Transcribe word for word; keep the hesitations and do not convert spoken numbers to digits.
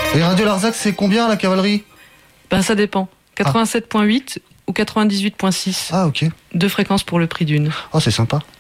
Et Radio Larzac, c'est combien la cavalerie? Ben ça dépend. quatre-vingt-sept virgule huit ou quatre-vingt-dix-huit virgule six. Ah ok. Deux fréquences pour le prix d'une. Oh c'est sympa.